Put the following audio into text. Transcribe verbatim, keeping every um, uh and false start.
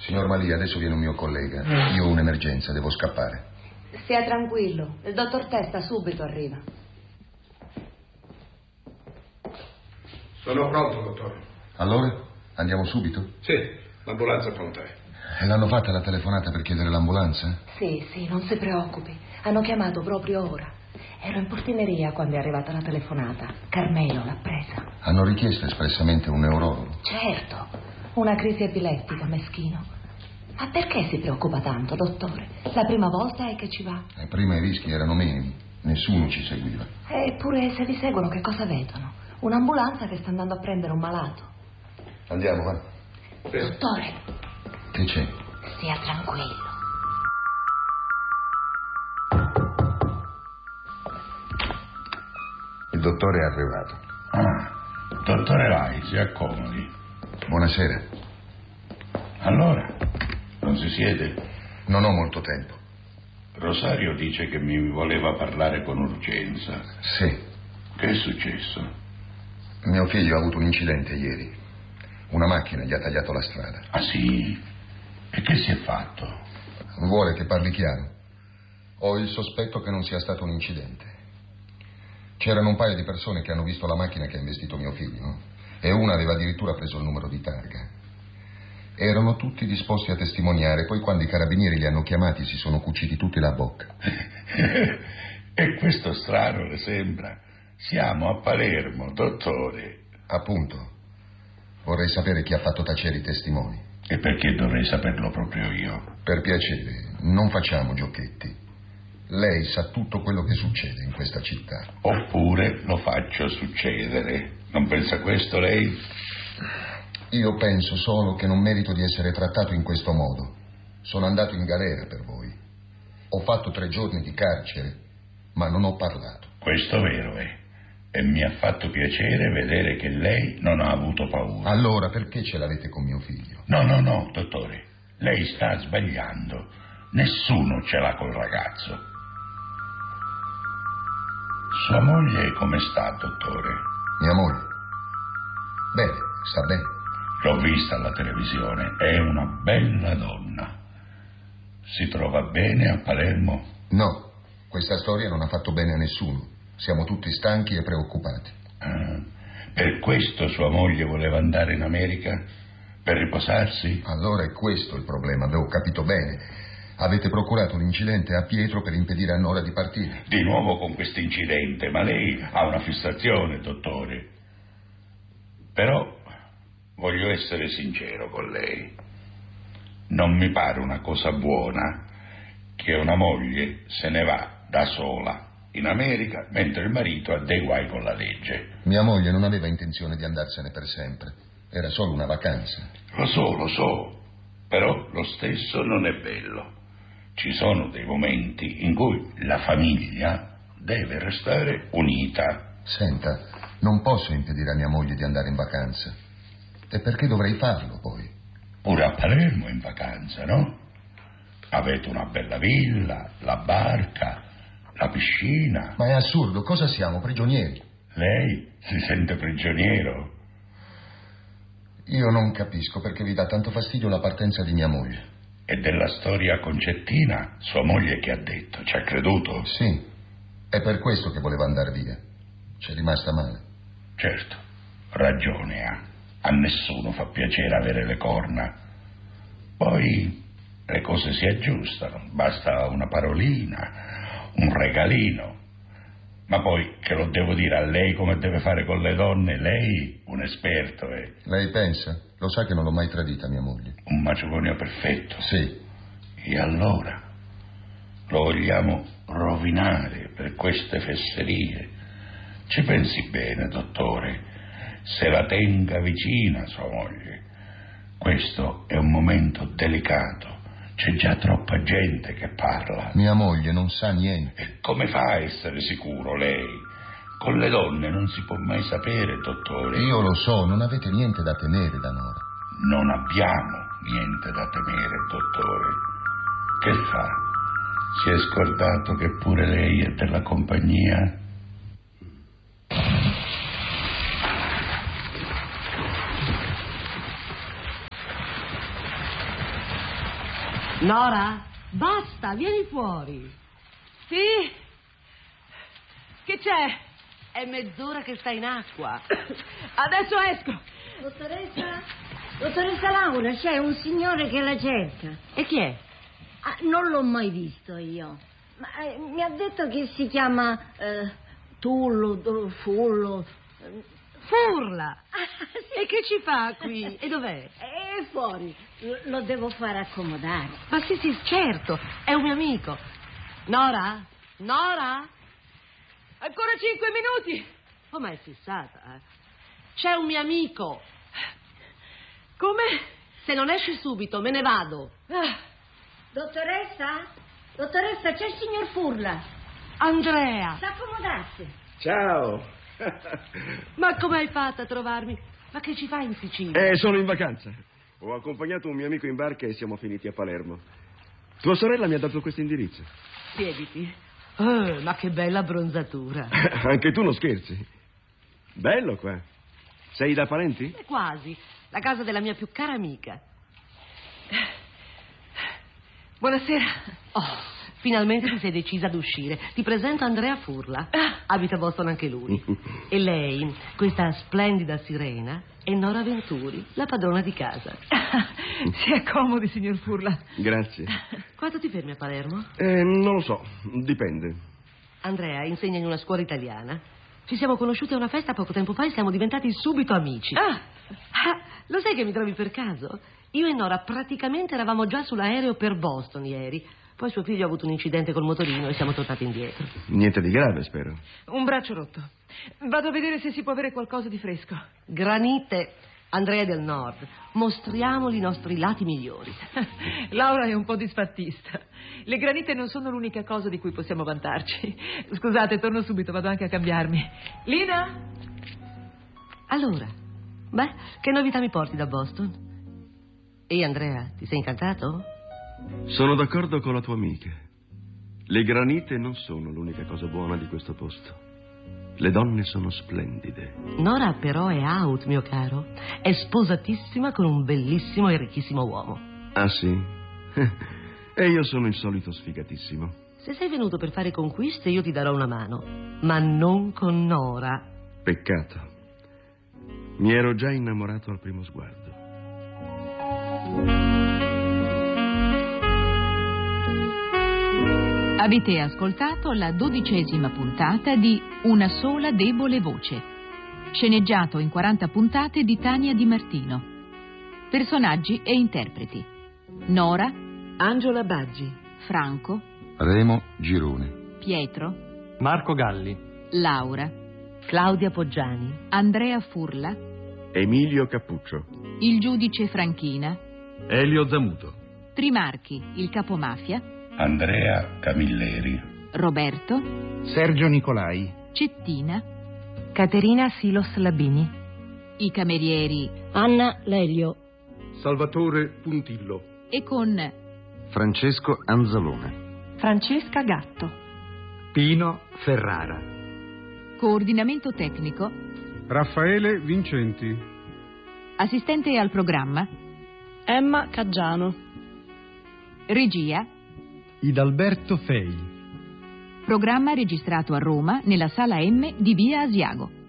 Signor Malia, adesso viene un mio collega. Io ho un'emergenza, devo scappare. Stia tranquillo, il dottor Testa subito arriva. Sono pronto, dottore. Allora? Andiamo subito? Sì, l'ambulanza è pronta. E l'hanno fatta la telefonata per chiedere l'ambulanza? Sì, sì, non si preoccupi. Hanno chiamato proprio ora. Ero in portineria quando è arrivata la telefonata. Carmelo l'ha presa. Hanno richiesto espressamente un neurologo? Certo, una crisi epilettica, meschino. Ma perché si preoccupa tanto, dottore? La prima volta è che ci va. E prima i rischi erano minimi, nessuno ci seguiva. Eppure se vi seguono che cosa vedono? Un'ambulanza che sta andando a prendere un malato. Andiamo, va. Sì. Dottore, Che c'è? stia tranquillo. Il dottore è arrivato. Ah, dottore Lai, si accomodi. Buonasera. Allora, non si siede? Non ho molto tempo. Rosario dice che mi voleva parlare con urgenza. Sì. Che è successo? Mio figlio ha avuto un incidente ieri. Una macchina gli ha tagliato la strada. Ah sì? E che si è fatto? Vuole che parli chiaro? Ho il sospetto che non sia stato un incidente. C'erano un paio di persone che hanno visto la macchina che ha investito mio figlio e una aveva addirittura preso il numero di targa. Erano tutti disposti a testimoniare, poi quando i carabinieri li hanno chiamati si sono cuciti tutti la bocca. E questo strano le sembra? Siamo a Palermo, dottore. Appunto. Vorrei sapere chi ha fatto tacere i testimoni. E perché dovrei saperlo proprio io? Per piacere, non facciamo giochetti. Lei sa tutto quello che succede in questa città. Oppure lo faccio succedere. Non pensa questo lei? Io penso solo che non merito di essere trattato in questo modo. Sono andato in galera per voi. Ho fatto tre giorni di carcere, ma non ho parlato. Questo vero è. E mi ha fatto piacere vedere che lei non ha avuto paura. Allora perché ce l'avete con mio figlio? No, no, no, dottore. Lei sta sbagliando. Nessuno ce l'ha col ragazzo. Sua moglie come sta, dottore? Mia moglie? Bene, sta bene. L'ho vista alla televisione. È una bella donna. Si trova bene a Palermo? No, questa storia non ha fatto bene a nessuno. Siamo tutti stanchi e preoccupati. Ah, per questo sua moglie voleva andare in America? Per riposarsi? Allora è questo il problema, avevo capito bene. Avete procurato un incidente a Pietro per impedire a Nora di partire. Di nuovo con questo incidente, ma lei ha una fissazione, dottore. Però voglio essere sincero con lei. Non mi pare una cosa buona che una moglie se ne va da sola in America mentre il marito ha dei guai con la legge. Mia moglie non aveva intenzione di andarsene per sempre. Era solo una vacanza. Lo so, lo so, però lo stesso non è bello. Ci sono dei momenti in cui la famiglia deve restare unita. Senta, non posso impedire a mia moglie di andare in vacanza. E perché dovrei farlo, poi? Pure a Palermo in vacanza, no? Avete una bella villa, la barca, la piscina. Ma è assurdo, cosa siamo, prigionieri? Lei si sente prigioniero? Io non capisco perché vi dà tanto fastidio la partenza di mia moglie. E della storia concettina, sua moglie che ha detto? Ci ha creduto? Sì, è per questo che voleva andare via. C'è rimasta male. Certo, ragione ha. A nessuno fa piacere avere le corna. Poi le cose si aggiustano, basta una parolina, un regalino. Ma poi che lo devo dire a lei come deve fare con le donne? Lei, un esperto, è. Lei pensa? Lo sa che non l'ho mai tradita mia moglie. Un matrimonio perfetto? Sì. E allora? Lo vogliamo rovinare per queste fesserie? Ci pensi bene, dottore. Se la tenga vicina sua moglie. Questo è un momento delicato. C'è già troppa gente che parla. Mia moglie non sa niente. E come fa a essere sicuro lei? Con le donne non si può mai sapere, dottore. Io lo so, non avete niente da temere da Nora. Non abbiamo niente da temere, dottore. Che fa? Si è scordato che pure lei è della compagnia? Nora, basta, vieni fuori. Sì? Che c'è? È mezz'ora che sta in acqua. Adesso esco. Dottoressa? Dottoressa Laura, c'è un signore che la cerca. E chi è? Ah, non l'ho mai visto io. Ma eh, mi ha detto che si chiama eh, Tullo, do- Fullo. eh, Furla. Ah, E che ci fa qui? E dov'è? È fuori. Lo, lo devo far accomodare. Ma sì, sì, certo, è un mio amico. Nora? Nora? Ancora cinque minuti. Oh, ma è fissata, eh? C'è un mio amico. Come? Se non esci subito, me ne vado. Ah, Dottoressa? Dottoressa, c'è il signor Furla. Andrea, Sa accomodarsi. Ciao. ma come hai fatto a trovarmi? Ma che ci fai in Sicilia? Eh, sono in vacanza. Ho accompagnato un mio amico in barca e siamo finiti a Palermo. Tua sorella mi ha dato questo indirizzo. Siediti. Oh, ma che bella abbronzatura. Anche tu non scherzi. Bello qua. Sei da parenti? Eh, Quasi. La casa della mia più cara amica. buonasera. Oh, finalmente ti sei decisa ad uscire. Ti presento Andrea Furla. Abita a Boston anche lui. E lei, questa splendida sirena, è Nora Venturi, la padrona di casa. Si accomodi, signor Furla. Grazie. Quanto ti fermi a Palermo? Eh, non lo so, dipende. Andrea insegna in una scuola italiana. Ci siamo conosciuti a una festa poco tempo fa e siamo diventati subito amici. Ah, Ah, lo sai che mi trovi per caso? Io e Nora praticamente eravamo già sull'aereo per Boston ieri. Poi suo figlio ha avuto un incidente col motorino e siamo tornati indietro. Niente di grave, spero. un braccio rotto. Vado a vedere se si può avere qualcosa di fresco. Granite, Andrea del Nord, mostriamoli i nostri lati migliori. Laura è un po' disfattista. Le granite non sono l'unica cosa di cui possiamo vantarci. Scusate, torno subito, vado anche a cambiarmi. Lina? Allora, beh, che novità mi porti da Boston? E Andrea, ti sei incantato? Sono d'accordo con la tua amica. Le granite non sono l'unica cosa buona di questo posto. Le donne sono splendide. Nora però è out, mio caro. È sposatissima con un bellissimo e ricchissimo uomo. Ah, sì? E io sono il solito sfigatissimo. Se sei venuto per fare conquiste, io ti darò una mano. Ma non con Nora. Peccato. Mi ero già innamorato al primo sguardo. Avete ascoltato la dodicesima puntata di Una sola debole voce, sceneggiato in quaranta puntate di Tania Di Martino. Personaggi e interpreti: Nora, Angela Baggi, Franco, Remo Girone, Pietro, Marco Galli, Laura, Claudia Poggiani, Andrea Furla, Emilio Cappuccio, il giudice Franchina, Elio Zamuto, Trimarchi, il capomafia, Andrea Camilleri, Roberto, Sergio Nicolai, Cettina, Caterina Silos Labini. i camerieri Anna Lelio. Salvatore Puntillo, e con Francesco Anzalone, Francesca Gatto. Pino Ferrara, coordinamento tecnico, Raffaele Vincenti, assistente al programma, Emma Caggiano, regia, Idalberto Fei. programma registrato a Roma nella sala M di Via Asiago.